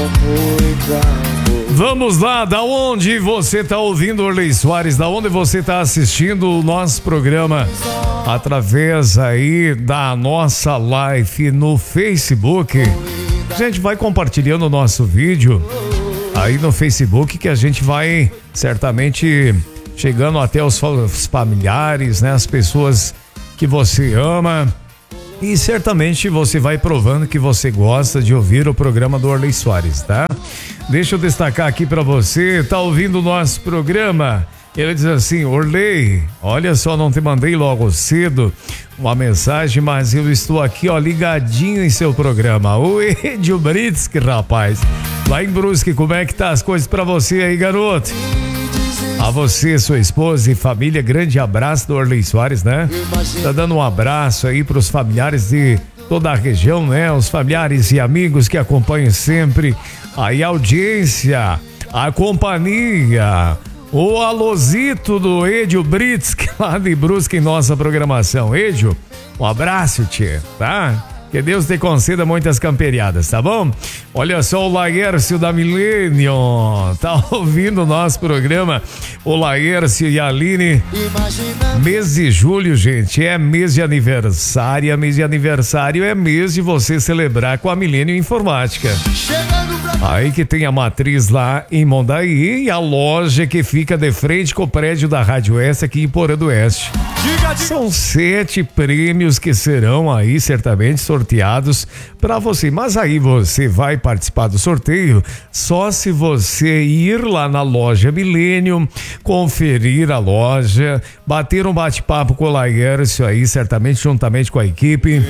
Vamos lá, da onde você está ouvindo, Orley Soares? Da onde você está assistindo o nosso programa? Através aí da nossa live no Facebook. A gente vai compartilhando o nosso vídeo aí no Facebook, que a gente vai certamente chegando até os familiares, né? As pessoas que você ama. E certamente você vai provando que você gosta de ouvir o programa do Orley Soares, tá? Deixa eu destacar aqui pra você, tá ouvindo o nosso programa? Ele diz assim: Orley, olha só, não te mandei logo cedo uma mensagem, mas eu estou aqui, ó, ligadinho em seu programa. O Edio Britsky, rapaz, lá em Brusque, como é que tá as coisas pra você aí, garoto? A você, sua esposa e família, grande abraço do Orley Soares, né? Tá dando um abraço aí pros familiares de toda a região, né? Os familiares e amigos que acompanham sempre aí a audiência, a companhia, o alôzito do Edio Britsky lá de Brusque em nossa programação. Edio, um abraço, tchê, tá? Que Deus te conceda muitas camperiadas, tá bom? Olha só, o Laércio da Millennium tá ouvindo o nosso programa. O Laércio e a Aline. Mês de julho, gente, é mês de aniversário. Mês de aniversário é mês de você celebrar com a Millennium Informática. Aí que tem a matriz lá em Mondaí e a loja que fica de frente com o prédio da Rádio Oeste aqui em Porã do Oeste. São 7 prêmios que serão aí certamente sorteados para você. Mas aí você vai participar do sorteio só se você ir lá na loja Millennium, conferir a loja, bater um bate-papo com o Laércio aí, certamente juntamente com a equipe.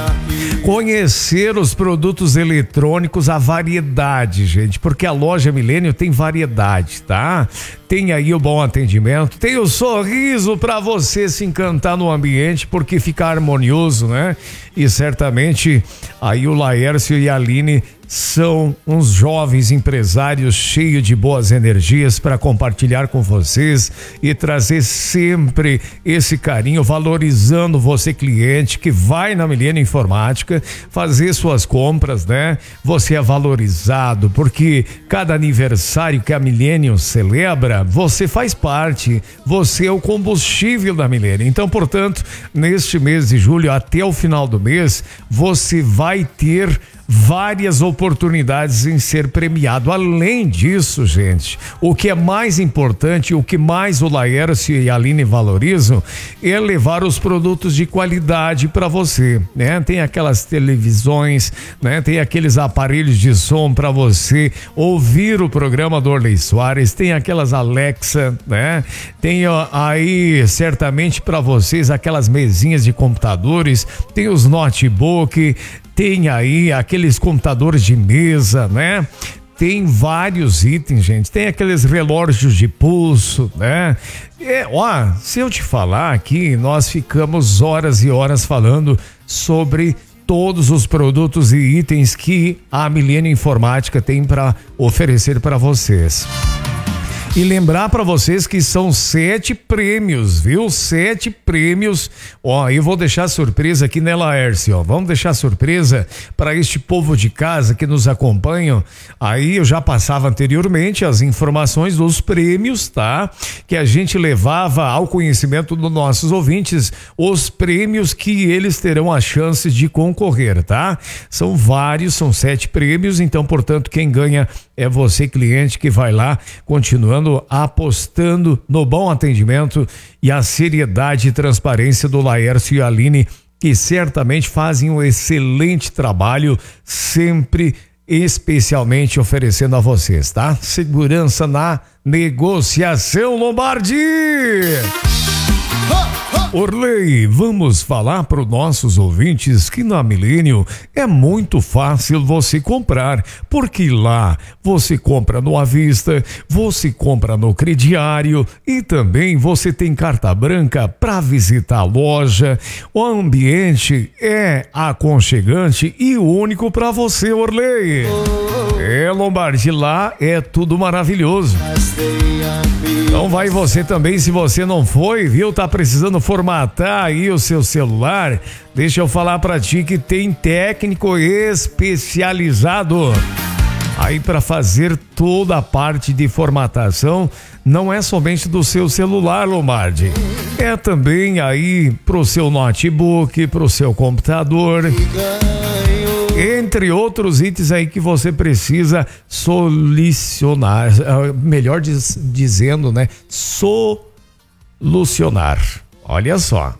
Conhecer os produtos eletrônicos, a variedade, gente, porque a loja Millennium tem variedade, tá? Tem aí o bom atendimento, tem o sorriso para você se encantar no ambiente, porque fica harmonioso, né? E certamente aí o Laércio e a Aline são uns jovens empresários cheios de boas energias para compartilhar com vocês e trazer sempre esse carinho, valorizando você, cliente, que vai na Millennium Informática fazer suas compras, né? Você é valorizado porque cada aniversário que a Millennium celebra, você faz parte, você é o combustível da Millennium. Então, portanto, neste mês de julho até o final do mês, você vai ter várias oportunidades em ser premiado. Além disso, gente, o que é mais importante, o que mais o Laércio e a Aline valorizam é levar os produtos de qualidade para você, né? Tem aquelas televisões, né? Tem aqueles aparelhos de som para você ouvir o programa do Orley Soares, tem aquelas Alexa, né? Tem aí certamente para vocês aquelas mesinhas de computadores, tem os notebook, tem aí aqueles computadores de mesa, né? Tem vários itens, gente. Tem aqueles relógios de pulso, né? Se eu te falar aqui, nós ficamos horas e horas falando sobre todos os produtos e itens que a Millennium Informática tem para oferecer para vocês. E lembrar para vocês que são 7 prêmios, viu? 7 prêmios. Eu vou deixar surpresa aqui, né, Laércio? Vamos deixar surpresa para este povo de casa que nos acompanham. Aí eu já passava anteriormente as informações dos prêmios, tá? Que a gente levava ao conhecimento dos nossos ouvintes, os prêmios que eles terão a chance de concorrer, tá? São vários, são 7 prêmios, então, portanto, quem ganha é você, cliente, que vai lá continuando apostando no bom atendimento e a seriedade e transparência do Laércio e a Aline, que certamente fazem um excelente trabalho, sempre especialmente oferecendo a vocês, tá? Segurança na negociação, Lombardi! Orley, vamos falar para os nossos ouvintes que na Millennium é muito fácil você comprar, porque lá você compra no à vista, você compra no crediário e também você tem carta branca para visitar a loja. O ambiente é aconchegante e único para você, Orley. Lombardi, lá é tudo maravilhoso. Então vai você também, se você não foi, viu, tá precisando formatar aí o seu celular, deixa eu falar pra ti que tem técnico especializado. aí para fazer toda a parte de formatação. Não é somente do seu celular, Lombardi. É também aí pro seu notebook, pro seu computador, entre outros itens aí que você precisa solucionar, melhor dizendo, né? Solucionar. Olha só.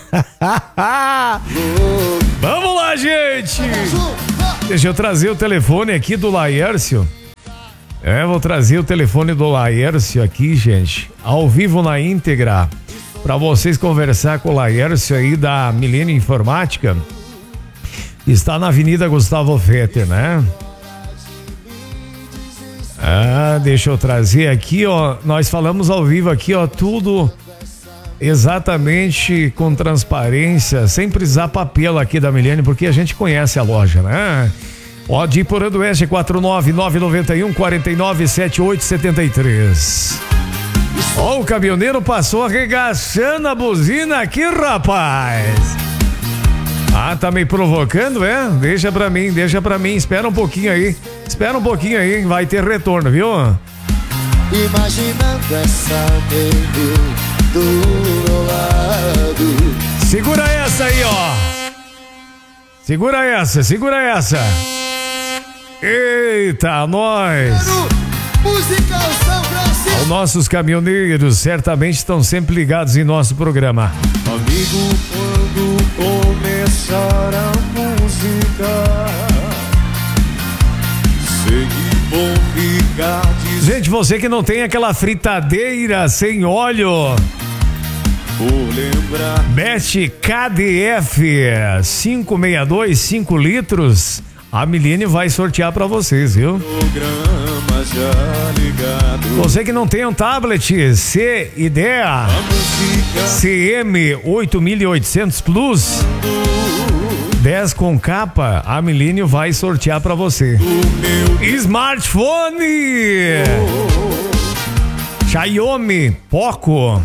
Vamos lá, gente. Deixa eu trazer o telefone aqui do Laércio. Vou trazer o telefone do Laércio aqui, gente, ao vivo na íntegra, para vocês conversar com o Laércio aí da Milênio Informática. Está na Avenida Gustavo Fetter, né? Deixa eu trazer aqui, ó. Nós falamos ao vivo aqui, ó, tudo exatamente com transparência, sem precisar papel aqui da Milênio, porque a gente conhece a loja, né? Ó, de Porã do Oeste, 49991-497873. Ó, o caminhoneiro passou arregaçando a buzina aqui, rapaz. Tá me provocando, é? Deixa pra mim, espera um pouquinho aí, vai ter retorno, viu? Imaginando essa baby do meu lado. Segura essa aí, ó. Segura essa. Eita, nós. Música São Francisco. Os nossos caminhoneiros certamente estão sempre ligados em nosso programa. Amigo, quando começar a música, sei que vou ficar de... Gente, você que não tem aquela fritadeira sem óleo, por lembrar, Best KDF 562, 5 litros, a Milênio vai sortear pra vocês, viu? programa já ligado. Você que não tem um tablet C-IDEA CM 8800 Plus 10 com capa, a Milênio vai sortear pra você. Smartphone Xiaomi Poco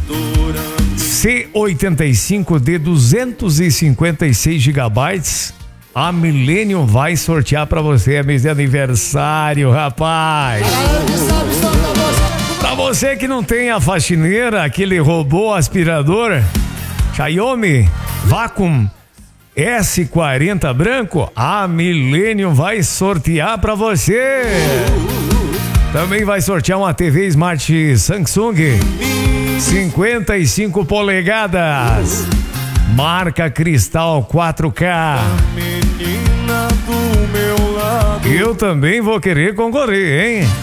C85 de 256 GB. A Milênio vai sortear pra você. É mês de aniversário, rapaz. Pra você que não tem a faxineira, aquele robô aspirador Xiaomi Vacuum S40 branco, a Milênio vai sortear pra você. Também vai sortear uma TV Smart Samsung 55 polegadas, marca Cristal 4K. Menina do meu lado, Eu também vou querer concorrer, hein?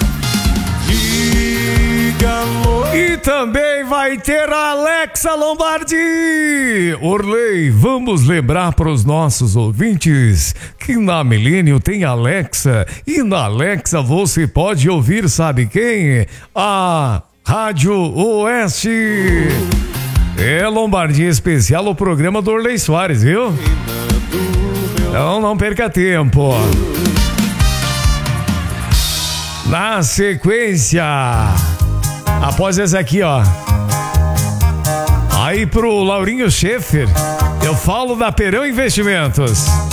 E também vai ter a Alexa Lombardi. Orley, vamos lembrar para os nossos ouvintes que na Milênio tem Alexa. E na Alexa você pode ouvir, sabe quem? A Rádio Oeste. É Lombardi Especial, o programa do Orley Soares, viu? Então não perca tempo. Na sequência, após essa aqui, ó, aí pro Laurinho Schaeffer, eu falo da Perão Investimentos.